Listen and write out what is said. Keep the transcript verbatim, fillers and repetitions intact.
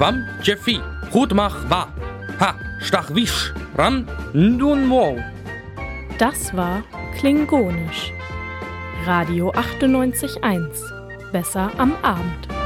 Wam Jeffi, Hutmach Wa, Ha, Stachwisch, Ram, Ndun Mo. Das war Klingonisch. Radio achtundneunzig Komma eins. Besser am Abend.